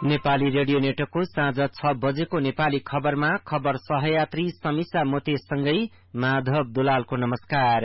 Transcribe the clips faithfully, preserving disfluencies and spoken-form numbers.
Nepali radio नेटवर्कको साँझ छ बजेको नेपाली खबरमा खबर सहयात्री समीसा मोतेसँगै माधव दुलालको नमस्कार।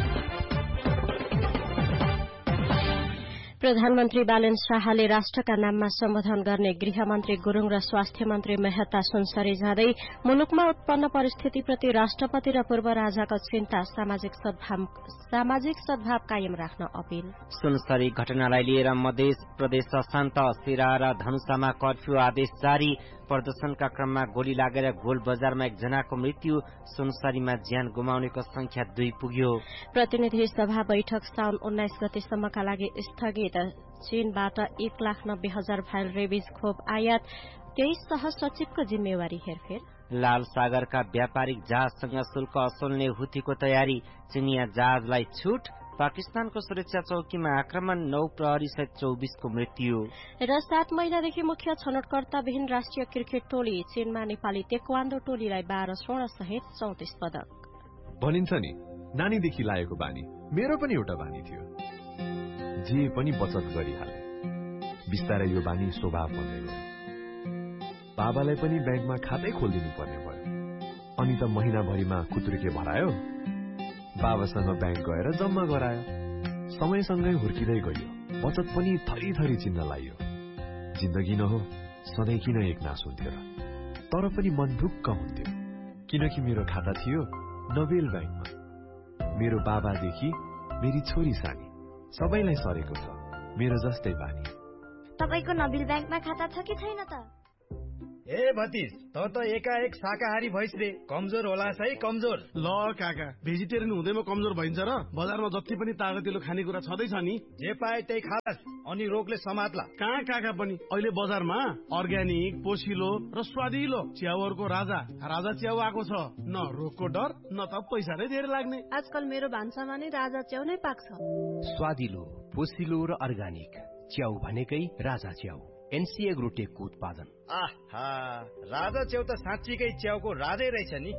प्रधानमन्त्री बालेन शाहले राष्ट्रका नाममा सम्बोधन गर्ने गृहमन्त्री गुरूङ र स्वास्थ्य मन्त्री मेहता सुनसरी जाँदै मुलुकमा उत्पन्न परिस्थितिप्रति राष्ट्रपति र पूर्व राजाको चिन्ता, सामाजिक सद्भाव सामाजिक सद्भाव कायम राख्न अपील। सुनसरी घटनालाई लिएर मध्य प्रदेश अशान्त, सिरा र धनुषामा कर्फ्यू आदेश जारी। प्रदर्शनका क्रममा गोली लागेर गोल बजारमा एकजनाको मृत्यु, सुनसरीमा ज्यान गुमाउनेको संख्या दुई पुग्यो। प्रतिनिधि सभा बैठक साउन उन्नाइस गतेसम्मका लागि स्थगित। चीनबाट एक लाख नब्बे हजार भाइल रेबिज खोप आयात, तेइस सह सचिवको जिम्मेवारी हेरफेर। लाल सागरका व्यापारिक जहाजसँग शुल्क असुल्ने हुथीको तयारी, चिनिया जहाजलाई छूट। पाकिस्तानको सुरक्षा चौकीमा आक्रमण, नौ प्रहरी सहित चौबीसको मृत्यु। र सात महिनादेखि मुख्य छनौटकर्ताविहीन राष्ट्रिय क्रिकेट टोली, चीनमा नेपाली तेक्वान्डो टोलीलाई बाह्र स्वर्ण सहित चौतिस पदक। भनिन्छ नि, नानीदेखि लागेको बानी मेरो पनि एउटा बानी थियो, जे पनि बचत गरिहाले। बिस्तारै यो बानी स्वभाव बन्दै गयो। बाबालाई पनि ब्याङ्कमा खातै खोलिदिनु पर्ने भयो। अनि त महिनाभरिमा खुत्रुके भरायो, बाबासँग ब्याङ्क गएर जम्मा गरायो। समयसँगै हुर्किँदै गयो, बचत पनि थरी थरी चिन्न लाग्यो। जिन्दगी न हो, सधैँ किन एक नास हुन्थ्यो र? तर पनि मन ढुक्क हुन्थ्यो, किनकि मेरो खाता थियो नोबेल ब्याङ्कमा। मेरो बाबादेखि मेरी छोरी सानी सबैलाई सरेको छ मेरो जस्तै बानी। तपाईको नोबेल ब्याङ्कमा खाता छ कि छैन त? ए भतिज, त त एकाएक शाकाहारी भइस रे, कमजोर होला है कमजोर। ल काका, भेजिटेरियन हुँदैमा कमजोर भइन्छ र? बजारमा जति पनि तागतिलो खानेकुरा छँदैछ नि, जे पाए त्यही खास, अनि रोगले समात्ला। कहाँ काका पनि अहिले बजारमा अर्ग्यानिक, पोसिलो र स्वादिलो च्याउहरूको राजा राजा च्याउ आएको छ। न रोगको डर, न त पैसा नै धेरै लाग्ने। आजकल मेरो भान्सामा नै राजा च्याउ नै पाक्छ। स्वादिलो, पोसिलो र अर्ग्यानिक च्याउ भनेकै राजा च्याउ, एनसीए ग्रुटेकको उत्पादन। आहा, राजा च्याउ त साँच्चीकै च्याउको राजै रहेछ नि।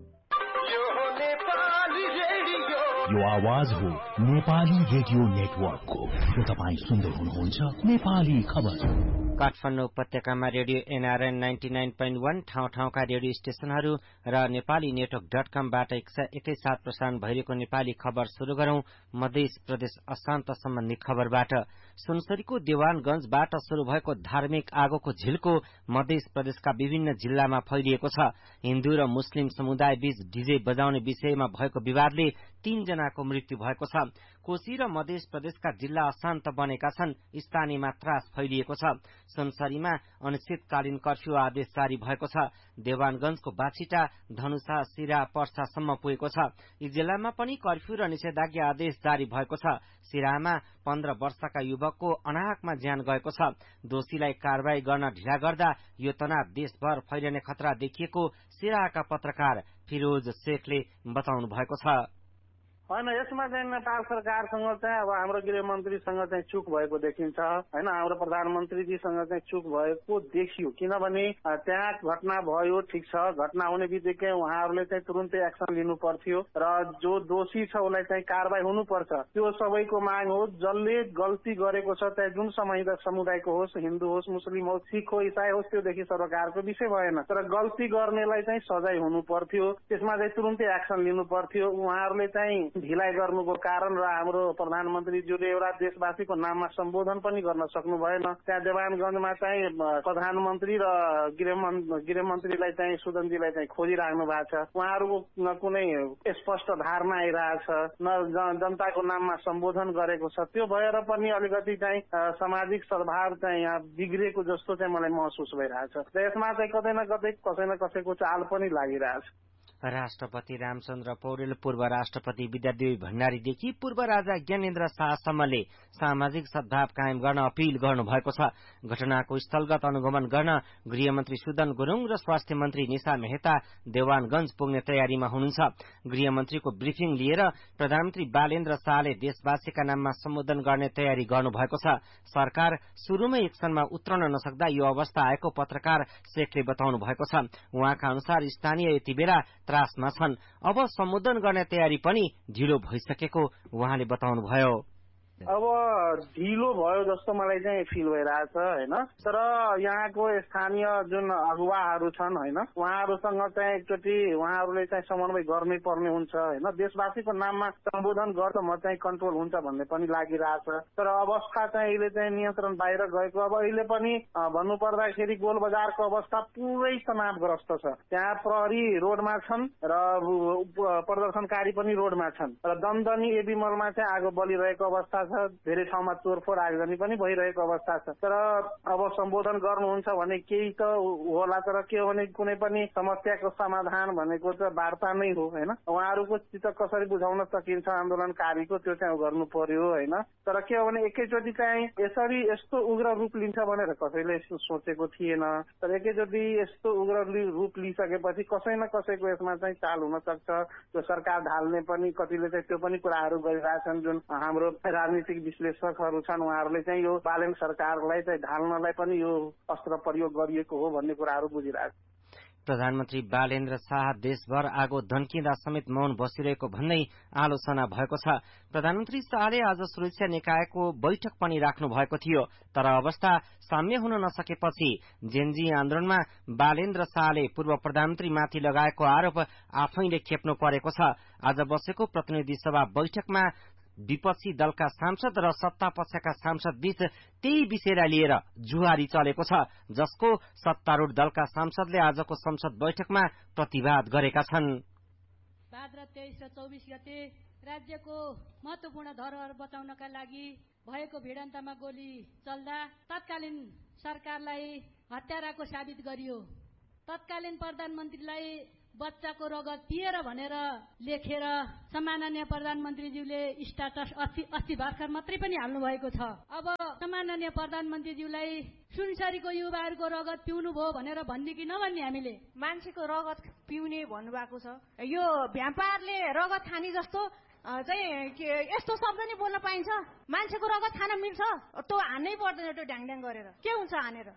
यो आवाज हो नेपाली रेडियो नेटवर्कको। तपाई सुन्दै हुनुहुन्छ नेपाली खबर। काठमाडौँ उपत्यकामा radio NRN ninety nine point वन, ठाउँ ठाउँका रेडियो स्टेशनहरू र नेपाली नेटवर्क डट कमबाट एकैसाथ प्रसारण भइरहेको नेपाली खबर शुरू गरौं। मध्य प्रदेश अशान्त सम्बन्धी खबरबाट। सुनसरीको देवानगंजबाट शुरू भएको धार्मिक आगोको झिल्को मध्य प्रदेशका विभिन्न जिल्लामा फैलिएको छ। हिन्दू र मुस्लिम समुदाय बीच डीजे बजाउने विषयमा भएको विवादले तीन जनाको मृत्यु भएको छ। कोशी र मध्य प्रदेशका जिल्ला अशान्त बनेका छन्, स्थानीयमा त्रास फैलिएको छ। सुनसरीमा अनिश्चितकालीन कर्फ्यू आदेश जारी भएको छ। देवानगंजको बाछिटा, धनुषा, सिरा, पर्सासम्म पुगेको छ। यी जिल्लामा पनि कर्फ्यू र निषेधाज्ञा आदेश जारी भएको छ। सिरामा पन्ध्र वर्षका युवकको अनाहकमा ज्यान गएको छ। दोषीलाई कारवाही गर्न ढिला गर्दा यो तनाव देशभर फैलिने खतरा देखिएको सिराका पत्रकार फिरोज शेखले बताउनु भएको छ। होइन, यसमा चाहिँ नेपाल सरकारसँग चाहिँ अब हाम्रो गृहमन्त्रीसँग चाहिँ चुक भएको देखिन्छ होइन, हाम्रो प्रधानमन्त्रीजीसँग चाहिँ चुक भएको देखियो। किनभने त्यहाँ घटना भयो, ठिक छ, घटना हुने बित्तिकै उहाँहरूले चाहिँ तुरुन्तै एक्सन लिनु पर्थ्यो र जो दोषी छ उसलाई चाहिँ कारवाही हुनुपर्छ। त्यो सबैको माग हो। जसले गल्ती गरेको छ, त्यहाँ जुन समुदायको होस्, हिन्दू होस्, मुस्लिम होस्, सिख हो, इसाई होस्, त्योदेखि सरकारको विषय भएन। तर गल्ती गर्नेलाई चाहिँ सजाय हुनु पर्थ्यो, त्यसमा चाहिँ तुरुन्तै एक्सन लिनु पर्थ्यो। उहाँहरूले चाहिँ ढिलाइ गर्नुको कारण र हाम्रो प्रधानमन्त्रीज्यूले एउटा देशवासीको नाममा सम्बोधन पनि गर्न सक्नु भएन। त्यहाँ देवानगञ्जमा चाहिँ प्रधानमन्त्री र गृहमन्त्रीलाई चाहिँ सुदनजीलाई चाहिँ खोजिराख्नु भएको छ। उहाँहरूको कुनै स्पष्ट धारणा आइरहेछ न, जनताको नाममा सम्बोधन गरेको छ। त्यो भएर पनि अलिकति चाहिँ सामाजिक सद्भाव चाहिँ यहाँ बिग्रेको जस्तो चाहिँ मलाई महसुस भइरहेछ र यसमा चाहिँ कतै न कतै कसै न कसैको चाल पनि लागिरहेछ। राष्ट्रपति रामचन्द्र पौडेल, पूर्व राष्ट्रपति विद्यादेवी भण्डारीदेखि पूर्व राजा ज्ञानेन्द्र शाहसम्मले सामाजिक सद्भाव कायम गर्न अपील गर्नुभएको छ। घटनाको स्थलगत अनुगमन गर्न गृहमन्त्री सुदन गुरूङ र स्वास्थ्य मन्त्री निशा मेहता देवानगंज पुग्ने तयारीमा हुनुहुन्छ। गृहमन्त्रीको ब्रिफिङ लिएर प्रधानमन्त्री बालेन्द्र शाहले देशवासीका नाममा सम्बोधन गर्ने तयारी गर्नुभएको छ। सरकार शुरूमै एक्सनमा उत्रन नसक्दा यो अवस्था आएको पत्रकार शेखले बताउनु भएको छ। उहाँका अनुसार स्थानीय यति बेला त्रासमा छन्। अब सम्बोधन गर्ने तयारी पनि ढिलो भइसकेको उहाँले बताउनुभयो। अब ढिलो भयो जस्तो मलाई चाहिँ फिल भइरहेछ होइन। तर यहाँको स्थानीय जुन अगुवाहरू छन् होइन, उहाँहरूसँग चाहिँ एकचोटि उहाँहरूले चाहिँ समन्वय गर्नै पर्ने हुन्छ होइन। देशवासीको नाममा सम्बोधन गर्दा म चाहिँ कन्ट्रोल हुन्छ भन्ने पनि लागिरहेछ। तर अवस्था चाहिँ अहिले चाहिँ नियन्त्रण बाहिर गएको। अब अहिले पनि भन्नु पर्दाखेरि गोल बजारको अवस्था पुरै तनावग्रस्त छ। त्यहाँ प्रहरी रोडमा छन् र प्रदर्शनकारी पनि रोडमा छन् र दमदमी एबी मलमा चाहिँ आगो बलिरहेको अवस्था छ। धेरै ठाउँमा तोडफोड आगजनी पनि भइरहेको अवस्था छ। तर अब सम्बोधन गर्नुहुन्छ भने केही त होला, तर के हो भने कुनै पनि समस्याको समाधान भनेको चाहिँ वार्ता नै हो होइन। उहाँहरूको चित्त कसरी बुझाउन सकिन्छ आन्दोलनकारीको त्यो चाहिँ गर्नु पर्यो होइन। तर के हो भने एकैचोटि चाहिँ यसरी यस्तो उग्र रूप लिन्छ भनेर कसैले सोचेको थिएन। तर एकैचोटि यस्तो उग्र रूप लिइसकेपछि कसै न कसैको यसमा चाहिँ चाल हुन सक्छ। त्यो सरकार ढाल्ने पनि कतिले चाहिँ त्यो पनि कुराहरू गरिरहेछन्। जुन हाम्रो राजनीतिक विश्लेषकहरू छन् उहाँहरूले चाहिँ यो बालेन सरकारलाई चाहिँ ढाल्नलाई पनि यो अस्त्र प्रयोग गरिएको हो भन्ने कुराहरू बुझिरहेको छ। प्रधानमन्त्री बालेन्द्र शाह देशभर आगो धन्किँदा समेत मौन बसिरहेको भन्दै आलोचना भएको छ। प्रधानमन्त्री शाहले आज सुरक्षा निकायको बैठक पनि राख्नु भएको थियो। तर अवस्था साम्य हुन नसकेपछि जेनजी आन्दोलनमा बालेन्द्र शाहले पूर्व प्रधानमन्त्रीमाथि लगाएको आरोप आफैले खेप्नु परेको छ। आज बसेको प्रतिनिधि सभा बैठकमा विपक्षी दलका सांसद र सत्ता पक्षका सांसद बीच त्यही विषयलाई लिएर जुहारी चलेको छ, जसको सत्तारूढ़ दलका सांसदले आजको संसद बैठकमा प्रतिवाद गरेका छन्। भाद्र तेइस र चौबिस गते राज्यको महत्वपूर्ण धरोहर बचाउनका लागि भएको भिडन्तमा गोली चल्दा तत्कालीन सरकारलाई हत्याराको साबित गरियो। तत्कालीन प्रधानमन्त्रीलाई बच्चाको रगत पिएर भनेर लेखेर सम्माननीय प्रधानमन्त्रीज्यूले स्ट्याटस अस्ति अस्ति भर्खर मात्रै पनि हाल्नु भएको छ। अब सम्माननीय प्रधानमन्त्रीज्यूलाई सुनसरीको युवाहरूको रगत पिउनु भयो भनेर भन्ने कि नभन्ने? हामीले मान्छेको रगत पिउने भन्नुभएको छ। यो भ्याम्पायरले रगत खाने जस्तो चाहिँ यस्तो शब्द नै बोल्न पाइन्छ? मान्छेको रगत खान मिल्छ? त्यो हान्नै पर्दैन। त्यो ढ्याङढ्याङ गरेर के हुन्छ हानेर?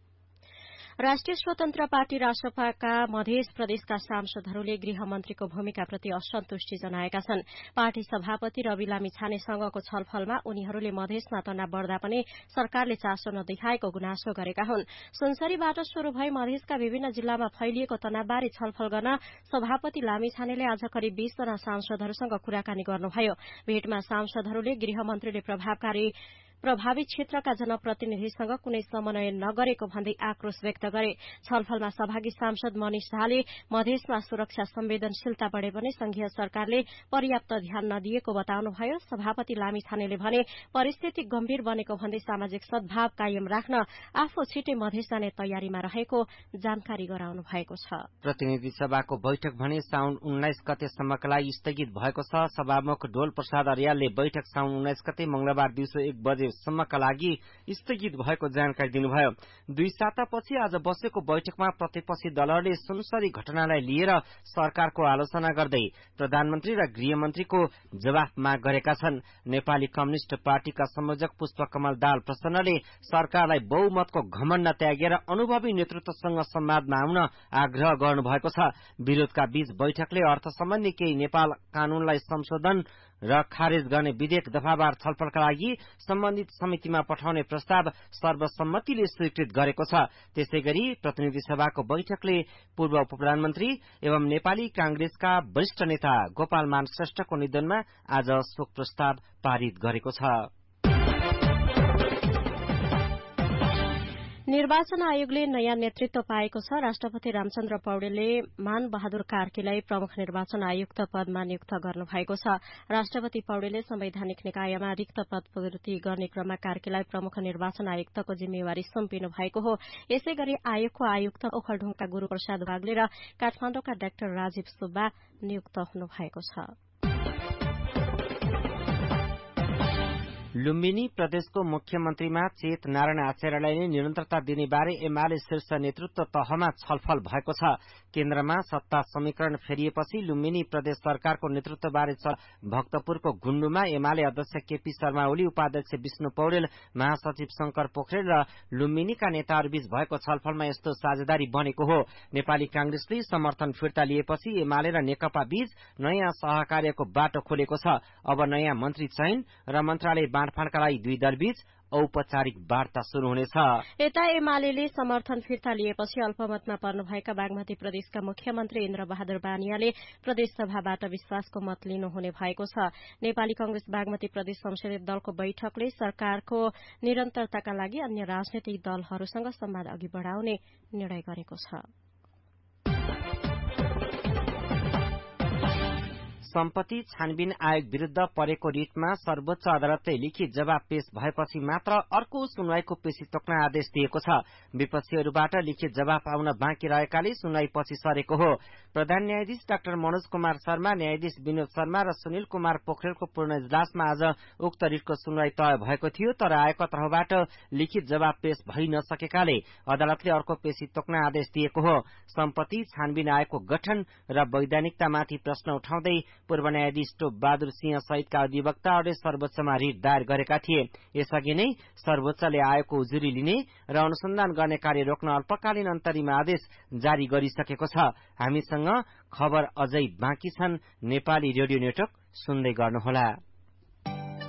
राष्ट्रिय स्वतन्त्र पार्टी रासपाका मध्य प्रदेशका सांसदहरूले गृहमन्त्रीको भूमिकाप्रति असन्तुष्टि जनाएका छन्। पार्टी सभापति रवि लामिछानेसँगको छलफलमा उनीहरूले मधेसमा तनाव बढ़दा पनि सरकारले चासो नदेखाएको गुनासो गरेका हुन्। सुनसरीबाट शुरू भई मधेसका विभिन्न जिल्लामा फैलिएको तनावबारे छलफल गर्न सभापति लामिछानेले आज करिब बीस जना सांसदहरूसँग कुराकानी गर्नुभयो। भेटमा सांसदहरूले गृहमन्त्रीले प्रभावकारी प्रभावित क्षेत्रका जनप्रतिनिधिसँग कुनै समन्वय नगरेको भन्दै आक्रोश व्यक्त गरे। छलफलमा सहभागी सांसद मनिष झाले मधेसमा सुरक्षा संवेदनशीलता बढ़े पनि संघीय सरकारले पर्याप्त ध्यान नदिएको बताउनुभयो। सभापति लामिछानेले भने परिस्थिति गम्भीर बनेको भन्दै सामाजिक सद्भाव कायम राख्न आफू छिटै मधेस जाने तयारीमा रहेको जानकारी गराउनु भएको छ। प्रतिनिधि सभाको बैठक भने साउन उन्नाइस गतेसम्मका लागि स्थगित भएको छ। सभामुख ढोल प्रसाद अर्यालले बैठक साउन उन्नाइस गते मंगलबार दिउँसो एक बजे सम्मका लागि स्थगित भएको जानकारी दिनुभयो। दुई सातापछि आज बसेको बैठकमा प्रतिपक्षी दलहरूले सुनसरी घटनालाई लिएर सरकारको आलोचना गर्दै प्रधानमन्त्री र गृहमन्त्रीको जवाफ माग गरेका छन्। नेपाली कम्युनिष्ट पार्टीका संयोजक पुष्पकमल दाहाल प्रचण्डले सरकारलाई बहुमतको घमण्ड त्यागेर अनुभवी नेतृत्वसँग संवादमा आउन आग्रह गर्नुभएको छ। विरोधका बीच बैठकले अर्थ सम्बन्धी केही नेपाल कानूनलाई संशोधन र खारेज गर्ने विधेयक दफावार छलफलका लागि सम्बन्धित समितिमा पठाउने प्रस्ताव सर्वसम्मतिले स्वीकृत गरेको छ। त्यसैगरी प्रतिनिधि सभाको बैठकले पूर्व उपप्रधानमन्त्री एवं नेपाली कांग्रेसका वरिष्ठ नेता गोपालमान श्रेष्ठको निधनमा आज शोक प्रस्ताव पारित गरेको छ। निर्वाचन आयोगले नयाँ नेतृत्व पाएको छ। राष्ट्रपति रामचन्द्र पौडेलले मान बहादुर कार्कीलाई प्रमुख निर्वाचन आयुक्त पदमा नियुक्त गर्नुभएको छ। राष्ट्रपति पौडेलले संवैधानिक निकायमा रिक्त पद पूर्ति गर्ने क्रममा कार्कीलाई प्रमुख निर्वाचन आयुक्तको जिम्मेवारी सुम्पिनु भएको हो। यसै गरी आयोगको आयुक्त ओखलढुङका गुरूप्रसाद वाग्ले र काठमाडौँका डाक्टर राजीव सुब्बा नियुक्त हुनुभएको छ। लुम्बिनी प्रदेशको मुख्यमन्त्रीमा चेत नारायण आचार्यलाई नै निरन्तरता दिने बारे एमाले शीर्ष नेतृत्व तहमा छलफल भएको छ। केन्द्रमा सत्ता समीकरण फेरिएपछि लुम्बिनी प्रदेश सरकारको नेतृत्वबारे भक्तपुरको गुण्डुमा एमाले अध्यक्ष केपी शर्मा ओली, उपाध्यक्ष विष्णु पौडेल, महासचिव शंकर पोखरेल र लुम्बिनीका नेताहरूबीच भएको छलफलमा यस्तो साझेदारी बनेको हो। नेपाली कांग्रेसले समर्थन फिर्ता लिएपछि एमाले र नेकपा बीच नयाँ सहकार्यको बाटो खोलेको छ। अब नयाँ मन्त्री चयन र मन्त्रालय बाँडफाँडका लागि दुई दलबीच औपचारिक वार्ता शुरू हुनेछ। यता एमाले समर्थन फिर्ता लिएपछि अल्पमतमा पर्नुभएका बागमती प्रदेशका मुख्यमन्त्री इन्द्र बहादुर बानियाले प्रदेशसभाबाट विश्वासको मत लिनुहुने भएको छ। नेपाली कांग्रेस बागमती प्रदेश संसदीय दलको बैठकले सरकारको निरन्तरताका लागि अन्य राजनैतिक दलहरूसँग संवाद अघि बढ़ाउने निर्णय गरेको छ। सम्पत्ति छानबिन आयोग विरूद्ध परेको रिटमा सर्वोच्च अदालतले लिखित जवाब पेश भएपछि मात्र अर्को सुनवाईको पेशी तोक्न आदेश दिएको छ। विपक्षीहरूबाट लिखित जवाब आउन बाँकी रहेकाले सुनवाई पछि सरेको हो। प्रधान न्यायाधीश डाक्टर मनोज कुमार शर्मा, न्यायाधीश विनोद शर्मा र सुनिल कुमार पोखरेलको पूर्ण इजलासमा आज उक्त रिटको सुनवाई तय भएको थियो, तर आयोगको तर्फबाट लिखित जवाब पेश भइ नसकेकाले अदालतले अर्को पेशी तोक्न आदेश दिएको हो। सम्पत्ति छानबिन आयोगको गठन र वैधानिकतामाथि प्रश्न उठाउँदै पूर्व न्यायाधीश टोप बहादुर सिंह सहितका अधिवक्ताहरूले सर्वोच्चमा रिट दायर गरेका थिए। यसअघि नै सर्वोच्चले आयोगको उजुरी लिने र अनुसन्धान गर्ने कार्य रोक्न अल्पकालीन अन्तरिम आदेश जारी गरिसकेको छ। हामीसँग खबर अझै बाँकी छन्। नेपाली रेडियो नेटवर्क सुन्दै गर्नुहोला।